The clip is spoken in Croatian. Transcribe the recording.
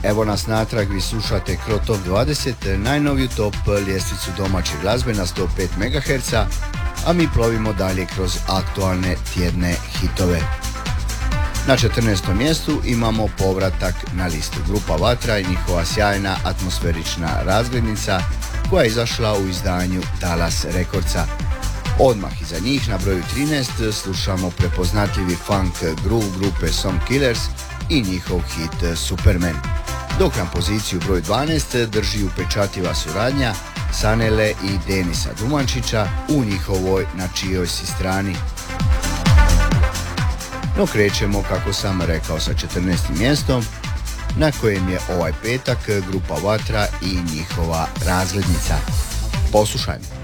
Evo nas natrag, vi slušate Cro Top 20, najnoviju top ljestvicu domaće glazbe na 105 MHz, a mi plovimo dalje kroz aktualne tjedne hitove. Na 14. mjestu imamo povratak na listu. Grupa Vatra i njihova sjajna atmosferična razglednica koja je izašla u izdanju Dallas Recordsa. Odmah iza njih na broju 13 slušamo prepoznatljivi funk groove grupe Some Killers i njihov hit Superman. Dok nam poziciju broj 12 drži upečatljiva suradnja Sanele i Denisa Dumančića u njihovoj Na čijoj si strani. No krećemo, kako sam rekao, sa 14. mjestom na kojem je ovaj petak grupa Vatra i njihova razglednica. Poslušajmo.